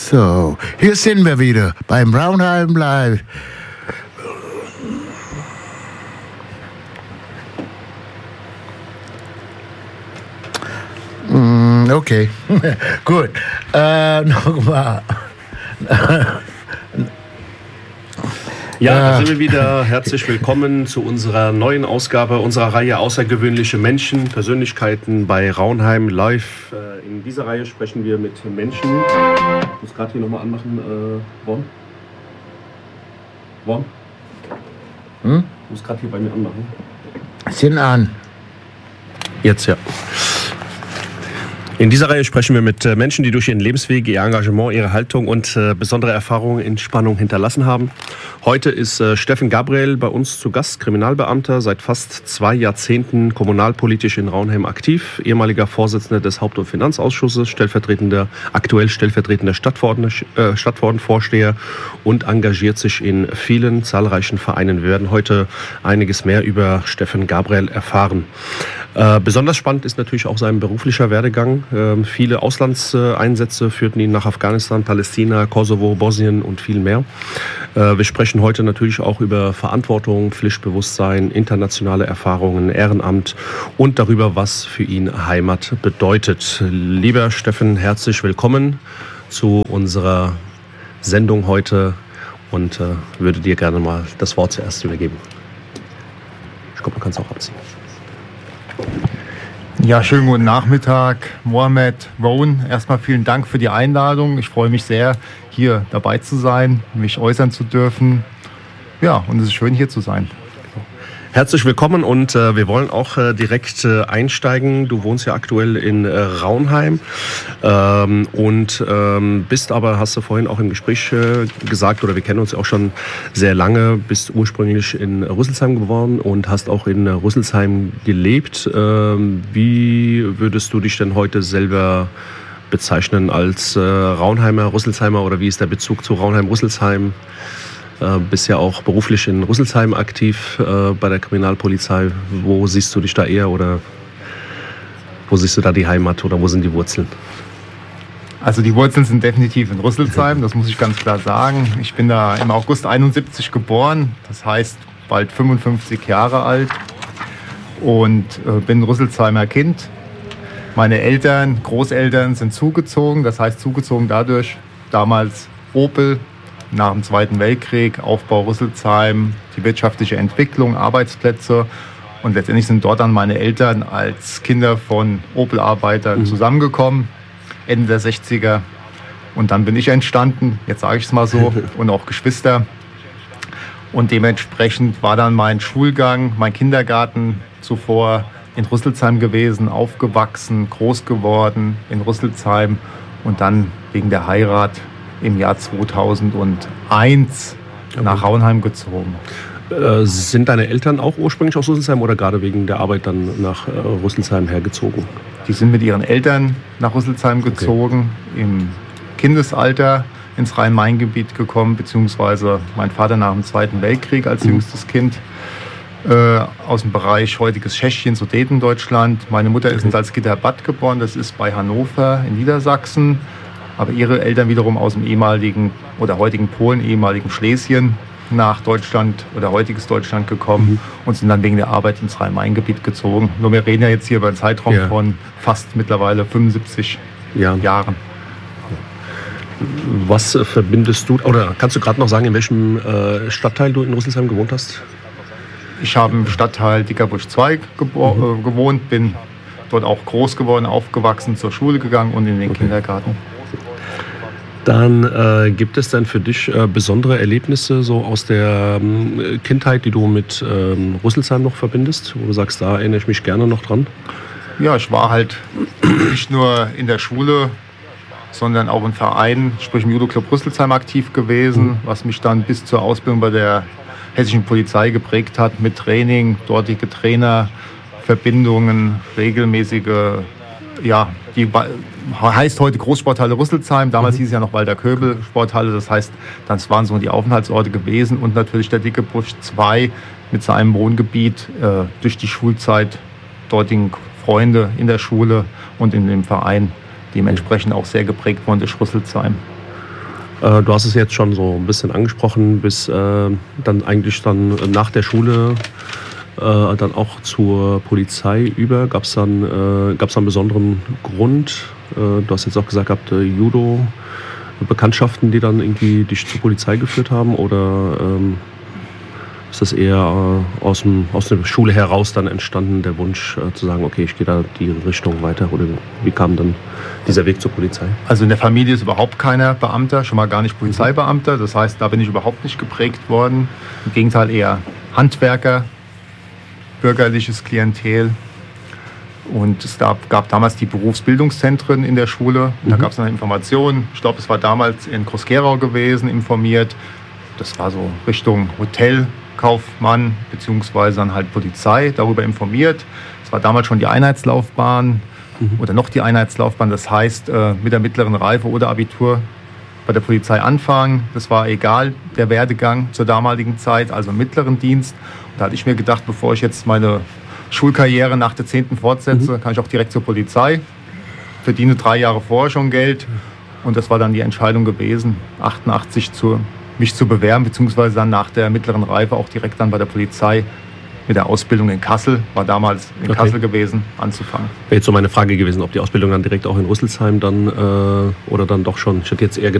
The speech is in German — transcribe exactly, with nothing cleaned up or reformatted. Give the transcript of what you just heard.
So, hier sind wir wieder beim Raunheim Live. Mm, okay, gut. Äh, nochmal. Ja, da sind wir wieder. Herzlich willkommen zu unserer neuen Ausgabe unserer Reihe Außergewöhnliche Menschen, Persönlichkeiten bei Raunheim Live. In dieser Reihe sprechen wir mit Menschen. Ich muss gerade hier nochmal anmachen. Äh, Won? Won? Hm? Ich muss gerade hier bei mir anmachen. Sind an. Jetzt, ja. In dieser Reihe sprechen wir mit Menschen, die durch ihren Lebensweg, ihr Engagement, ihre Haltung und äh, besondere Erfahrungen in Spannung hinterlassen haben. Heute ist äh, Steffen Gabriel bei uns zu Gast, Kriminalbeamter, seit fast zwei Jahrzehnten kommunalpolitisch in Raunheim aktiv, ehemaliger Vorsitzender des Haupt- und Finanzausschusses, stellvertretender, aktuell stellvertretender Stadtverordneter, äh, Stadtverordnetenvorsteher und engagiert sich in vielen zahlreichen Vereinen. Wir werden heute einiges mehr über Steffen Gabriel erfahren. Äh, besonders spannend ist natürlich auch sein beruflicher Werdegang. Äh, viele Auslandseinsätze führten ihn nach Afghanistan, Palästina, Kosovo, Bosnien und viel mehr. Äh, wir sprechen heute natürlich auch über Verantwortung, Pflichtbewusstsein, internationale Erfahrungen, Ehrenamt und darüber, was für ihn Heimat bedeutet. Lieber Steffen, herzlich willkommen zu unserer Sendung heute und äh, würde dir gerne mal das Wort zuerst übergeben. Ich glaube, man kann es auch abziehen. Ja, schönen guten Nachmittag, Mohamed, Rowan. Erstmal vielen Dank für die Einladung. Ich freue mich sehr, hier dabei zu sein, mich äußern zu dürfen. Ja, und es ist schön, hier zu sein. Herzlich willkommen und äh, wir wollen auch äh, direkt äh, einsteigen. Du wohnst ja aktuell in äh, Raunheim ähm, und ähm, bist aber, hast du vorhin auch im Gespräch äh, gesagt, oder wir kennen uns ja auch schon sehr lange, bist ursprünglich in Rüsselsheim geboren und hast auch in äh, Rüsselsheim gelebt. Ähm, wie würdest du dich denn heute selber bezeichnen als äh, Raunheimer, Rüsselsheimer, oder wie ist der Bezug zu Raunheim-Rüsselsheim? Äh, bist ja auch beruflich in Rüsselsheim aktiv äh, bei der Kriminalpolizei. Wo siehst du dich da eher, oder wo siehst du da die Heimat, oder wo sind die Wurzeln? Also die Wurzeln sind definitiv in Rüsselsheim, das muss ich ganz klar sagen. Ich bin da im August einundsiebzig geboren, das heißt bald fünfundfünfzig Jahre alt und äh, bin Rüsselsheimer Kind. Meine Eltern, Großeltern sind zugezogen, das heißt zugezogen dadurch, damals Opel, nach dem Zweiten Weltkrieg, Aufbau Rüsselsheim, die wirtschaftliche Entwicklung, Arbeitsplätze. Und letztendlich sind dort dann meine Eltern als Kinder von Opel-Arbeitern mhm. zusammengekommen, Ende der sechziger. Und dann bin ich entstanden, jetzt sage ich es mal so, und auch Geschwister. Und dementsprechend war dann mein Schulgang, mein Kindergarten zuvor in Rüsselsheim gewesen, aufgewachsen, groß geworden in Rüsselsheim und dann wegen der Heirat im Jahr zweitausendeins nach Raunheim gezogen. Äh, sind deine Eltern auch ursprünglich aus Rüsselsheim oder gerade wegen der Arbeit dann nach äh, Rüsselsheim hergezogen? Die sind mit ihren Eltern nach Rüsselsheim gezogen, okay. Im Kindesalter ins Rhein-Main-Gebiet gekommen, beziehungsweise mein Vater nach dem Zweiten Weltkrieg als mhm. jüngstes Kind äh, aus dem Bereich heutiges Tschechien, Sudetendeutschland. Meine Mutter ist okay. in Salzgitter-Bad geboren, das ist bei Hannover in Niedersachsen. Aber ihre Eltern wiederum aus dem ehemaligen oder heutigen Polen, ehemaligen Schlesien nach Deutschland oder heutiges Deutschland gekommen mhm. und sind dann wegen der Arbeit ins Rhein-Main-Gebiet gezogen. Nur wir reden ja jetzt hier über einen Zeitraum ja. von fast mittlerweile fünfundsiebzig ja. Jahren. Was äh, verbindest du, oder kannst du gerade noch sagen, in welchem äh, Stadtteil du in Rüsselsheim gewohnt hast? Ich habe im Stadtteil Dickerbusch zwei gebo- mhm. äh, gewohnt, bin dort auch groß geworden, aufgewachsen, zur Schule gegangen und in den okay. Kindergarten. Dann äh, gibt es dann für dich äh, besondere Erlebnisse so aus der ähm, Kindheit, die du mit ähm, Rüsselsheim noch verbindest, wo du sagst, da erinnere ich mich gerne noch dran? Ja, ich war halt nicht nur in der Schule, sondern auch im Verein, sprich im Judo-Club Rüsselsheim aktiv gewesen, mhm. was mich dann bis zur Ausbildung bei der hessischen Polizei geprägt hat, mit Training, dortige Trainer, Verbindungen, regelmäßige, ja, die heißt heute Großsporthalle Rüsselsheim, damals mhm. hieß es ja noch Walter Köbel Sporthalle, das heißt, das waren so die Aufenthaltsorte gewesen und natürlich der Dickerbusch zwei mit seinem Wohngebiet äh, durch die Schulzeit, dortigen Freunde in der Schule und in dem Verein, dementsprechend auch sehr geprägt worden durch Rüsselsheim. Äh, du hast es jetzt schon so ein bisschen angesprochen, bis äh, dann eigentlich dann nach der Schule äh, dann auch zur Polizei über. Gab es dann, äh, gab's dann einen besonderen Grund? Äh, du hast jetzt auch gesagt gehabt, äh, Judo, Bekanntschaften, die dann irgendwie dich zur Polizei geführt haben? Oder ähm, ist das eher äh, aus, dem, aus der Schule heraus dann entstanden, der Wunsch äh, zu sagen, okay, ich gehe da die Richtung weiter? Oder wie kam dann dieser Weg zur Polizei? Also in der Familie ist überhaupt keiner Beamter, schon mal gar nicht Polizeibeamter. Das heißt, da bin ich überhaupt nicht geprägt worden. Im Gegenteil eher Handwerker, bürgerliches Klientel. Und es gab, gab damals die Berufsbildungszentren in der Schule. Und da Mhm. gab es dann Informationen. Ich glaube, es war damals in Groß-Gerau gewesen, informiert. Das war so Richtung Hotelkaufmann beziehungsweise dann halt Polizei, darüber informiert. Es war damals schon die Einheitslaufbahn mhm. oder noch die Einheitslaufbahn. Das heißt, äh, mit der mittleren Reife oder Abitur bei der Polizei anfangen. Das war egal, der Werdegang zur damaligen Zeit, also im mittleren Dienst. Und da hatte ich mir gedacht, bevor ich jetzt meine Schulkarriere nach der zehnten fortsetze, mhm. kann ich auch direkt zur Polizei. Verdiene drei Jahre vorher schon Geld. Und das war dann die Entscheidung gewesen, achtundachtzig zu, mich zu bewerben, beziehungsweise dann nach der mittleren Reife auch direkt dann bei der Polizei mit der Ausbildung in Kassel, war damals in Okay. Kassel gewesen, anzufangen. Wäre jetzt so meine Frage gewesen, ob die Ausbildung dann direkt auch in Rüsselsheim dann äh, oder dann doch schon, ich hätte jetzt eher